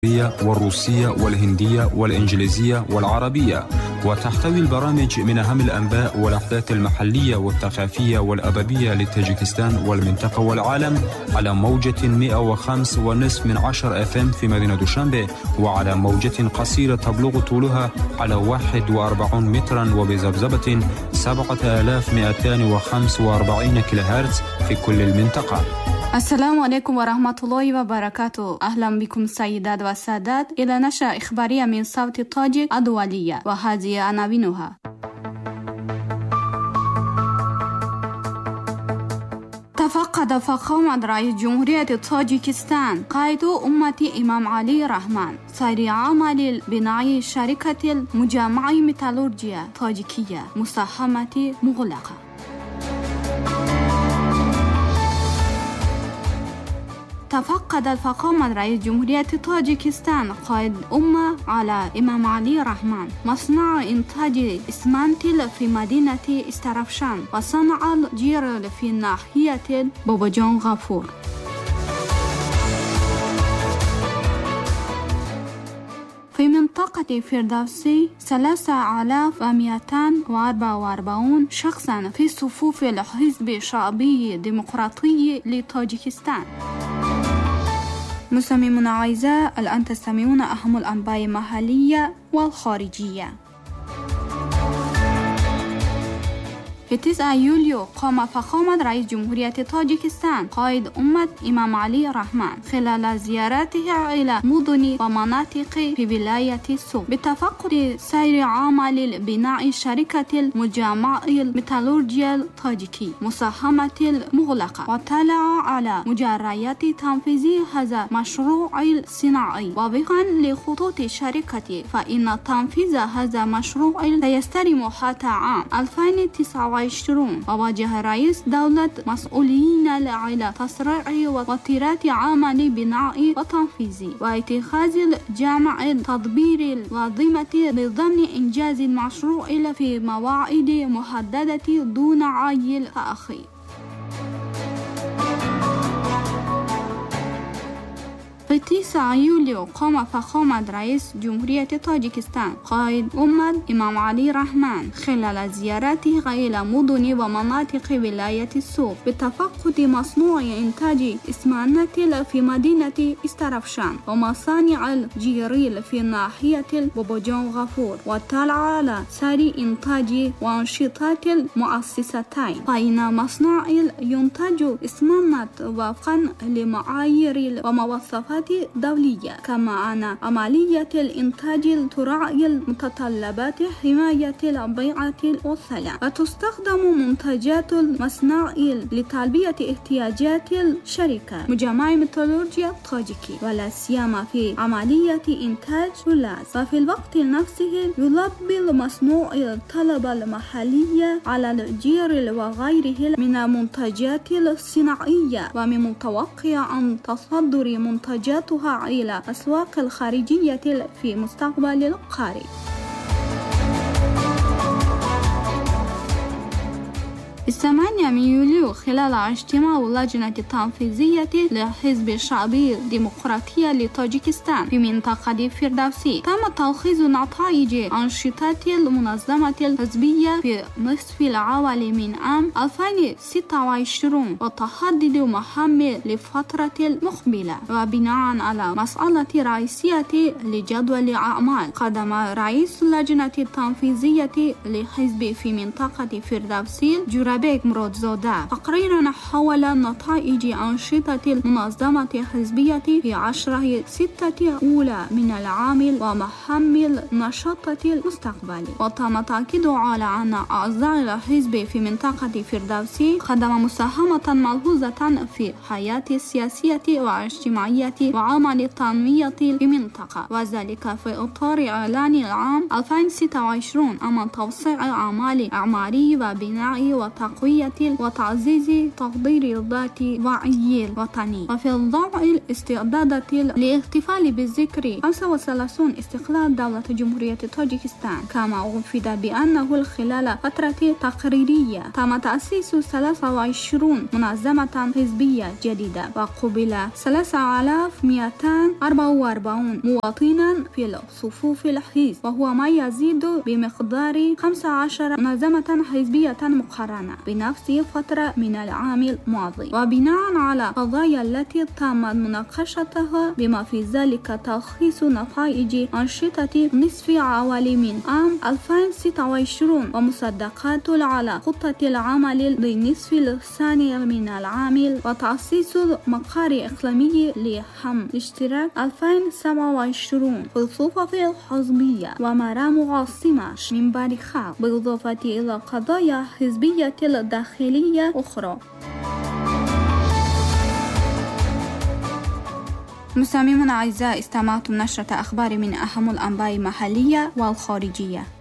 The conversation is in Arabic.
والروسية والهندية والإنجليزية والعربية، وتحتوي البرامج من أهم الأنباء والأحداث المحلية والثقافية والأدبية لتاجيكستان والمنطقة والعالم على موجة 105.5 FM في مدينة دوشنبه، وعلى موجة قصيرة تبلغ طولها على 41 مترا وبذبذبة 7245 كيلوهرتز في كل المنطقة. السلام عليكم ورحمة الله وبركاته. أهلا بكم سيدات وسادات إلى نشرة إخبارية من صوت طاجيك الدولية، وهذه عناوينها. تفقد فخامة رئيس جمهورية طاجيكستان قائد أمة إمام علي رحمان سير عمل بناء شركة المجمع ميتالورجيا طاجيكية مساهمة مغلقة. تفقد الفخامة رئيس جمهورية طاجيكستان قائد أمة على إمام علي رحمان مصنع إنتاج إسمنت في مدينة استرفشان وصنع الجير في ناحية بوبوجان غفور. في منطقة فردوسي 3244 شخصا في صفوف الحزب الشعبي الديمقراطي لطاجيكستان. مستمعون أعزاء، الآن تستمعون أهم الأنباء المحلية والخارجية. في 9 يوليو قام فخامة رئيس جمهورية طاجيكستان قائد أمة إمام علي رحمان خلال زيارته إلى مدن ومناطق في ولاية السوق بتفقد سير عمل بناء شركة المجمع الميتالورجيا الطاجيكي مساهمة المغلقة، وطلع على مجريات تنفيذ هذا المشروع الصناعي. وفقا لخطوط الشركة فإن تنفيذ هذا المشروع سيستلم حتى عام 2029. وواجه رئيس دولة مسؤولين على تسريع وتيرة عمل بناء وتنفيذ واتخاذ الجامع التدبير اللازمة لضمن إنجاز المشروع في مواعيد محددة دون أي تأخير. في 9 يوليو قام فخامة رئيس جمهورية طاجيكستان قائد أمة إمام علي رحمان خلال زيارته إلى مدن ومناطق ولاية السوق بتفقد مصنوع إنتاج إسمنت في مدينة استرفشان ومصانع الجيريل في ناحية بوبوجان غفور، وطلع على سير إنتاج وأنشطة المؤسستين. فإن مصنع ينتج إسمنت وفقا لمعايير ومواصفات دولية، كما أن عملية الإنتاج تراعي المتطلبات حماية البيئة والسلام، وتستخدم منتجات المصنع لتلبية احتياجات الشركة مجمع ميتالورجيا طاجيكي، ولا سيما في عملية إنتاج الغاز. وفي الوقت نفسه يلبي المصنوع الطلب المحلي على الجير وغيره من المنتجات الصناعية، ومن المتوقع أن تصدر منتجاتها إلى أسواق الخارجية في مستقبل القريب. في 8 يوليو خلال اجتماع اللجنة التنفيذية للحزب الشعبي الديمقراطي لطاجيكستان في منطقة فردوسي تم تلخيص نتائج أنشطة المنظمة الحزبية في نصف الأول من عام 2026 وتحديد مهام للفترة المقبلة. وبناء على مسألة رئيسية لجدول أعمال قدم رئيس اللجنة التنفيذية للحزب في منطقة فردوسي بيك مرودزودا تقريرا حول نتائج أنشطة المنظمة الحزبية في 10/6 أولى من العام ومهام النشاط المستقبلي. وتم تأكيد على أن أعضاء الحزب في منطقة فردوسي قدم مساهمة ملحوظة في الحياة السياسية والاجتماعية وعمل التنمية المنطقة، وذلك في إطار إعلان العام 2026 عن توسيع أعمال إعماري وبناء وتقويم تقوية وتعزيز تقدير الذات وعي الوطني. وفي ضوء الاستعدادات للاحتفال بالذكرى 35 استقلال دولة جمهورية طاجيكستان، كما أفيد بأنه خلال فترة تقريرية تم تأسيس 23 منظمة حزبية جديدة، وقبل 3244 مواطنا في صفوف الحزب، وهو ما يزيد بمقدار 15 منظمة حزبية مقارنة بنفس فترة من العام الماضي. وبناء على قضايا التي تم مناقشتها بما في ذلك تلخيص نتائج أنشطة نصف عوالي من عام 2026 ومصدقات على خطة العمل للنصف الثاني من العام، وتأسيس مقر إقليمي لحمل الاشتراك 2027 في الصفوف الحزبية ومرام عاصمة منبر خلق، بالإضافة إلى قضايا حزبية داخلية أخرى. مستمعينا الأعزاء، استمعتم نشرة أخبار من أهم الأنباء المحلية والخارجية.